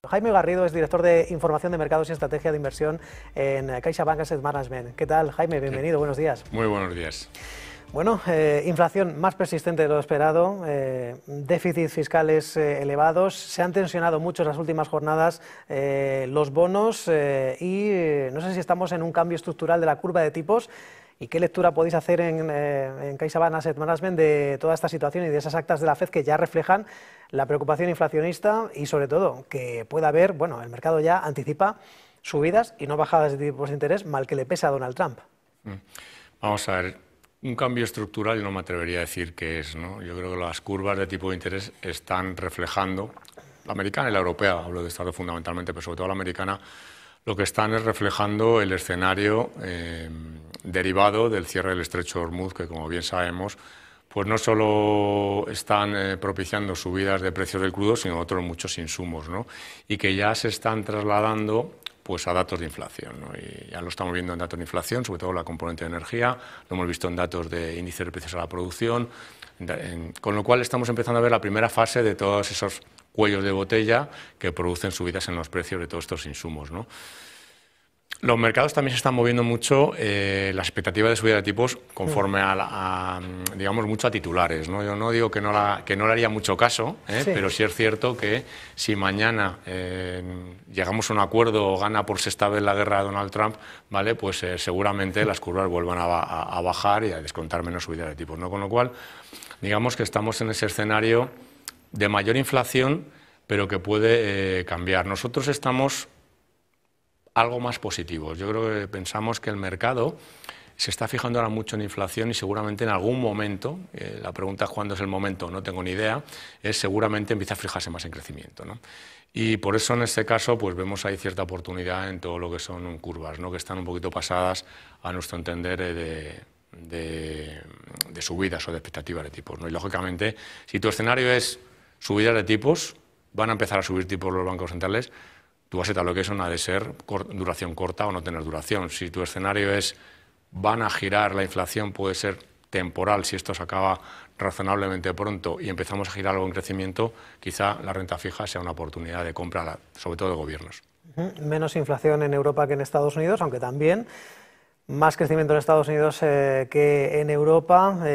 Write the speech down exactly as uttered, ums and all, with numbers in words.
Jaime Garrido es director de Información de Mercados y Estrategia de Inversión en CaixaBank Asset Management. ¿Qué tal, Jaime? Bienvenido, buenos días. Muy buenos días. Bueno, eh, inflación más persistente de lo esperado, eh, déficits fiscales eh, elevados, se han tensionado mucho en las últimas jornadas eh, los bonos eh, y eh, no sé si estamos en un cambio estructural de la curva de tipos. ¿Y qué lectura podéis hacer en, eh, en CaixaBank Asset Management de toda esta situación y de esas actas de la F E D que ya reflejan la preocupación inflacionista y sobre todo que pueda haber, bueno, el mercado ya anticipa subidas y no bajadas de tipos de interés, mal que le pese a Donald Trump? Vamos a ver, un cambio estructural yo no me atrevería a decir que es, ¿no? Yo creo que las curvas de tipo de interés están reflejando, la americana y la europea, hablo de Estado fundamentalmente, pero sobre todo la americana, lo que están es reflejando el escenario eh, derivado del cierre del estrecho de Hormuz, que como bien sabemos, pues no solo están eh, propiciando subidas de precios del crudo, sino otros muchos insumos, ¿no? Y que ya se están trasladando pues a datos de inflación, ¿no? Y ya lo estamos viendo en datos de inflación, sobre todo la componente de energía, lo hemos visto en datos de índice de precios a la producción, en, en, con lo cual estamos empezando a ver la primera fase de todos esos cuellos de botella que producen subidas en los precios de todos estos insumos, ¿no? Los mercados también se están moviendo mucho, eh, la expectativa de subida de tipos conforme a, la, a, digamos, mucho a titulares, ¿no? Yo no digo que no, la, que no le haría mucho caso, ¿eh? Sí. Pero sí es cierto que si mañana eh, llegamos a un acuerdo o gana por sexta vez la guerra de Donald Trump, ¿vale? Pues eh, seguramente las curvas vuelvan a, a, a bajar y a descontar menos subida de tipos, ¿no? Con lo cual, digamos que estamos en ese escenario de mayor inflación, pero que puede eh, cambiar. Nosotros estamos algo más positivos. Yo creo que pensamos que el mercado se está fijando ahora mucho en inflación y seguramente en algún momento, eh, la pregunta es cuándo es el momento, no tengo ni idea, es seguramente empieza a fijarse más en crecimiento, ¿no? Y por eso en este caso pues vemos ahí cierta oportunidad en todo lo que son curvas, ¿no? Que están un poquito pasadas a nuestro entender eh, de, de, de subidas o de expectativas de tipos, ¿no? Y lógicamente si tu escenario es subidas de tipos, van a empezar a subir tipos los bancos centrales. Tu base tal lo que eso ha de ser duración corta o no tener duración. Si tu escenario es van a girar la inflación, puede ser temporal si esto se acaba razonablemente pronto y empezamos a girar algo en crecimiento, quizá la renta fija sea una oportunidad de compra, sobre todo de gobiernos. Menos inflación en Europa que en Estados Unidos, aunque también más crecimiento en Estados Unidos eh, que en Europa. Eh,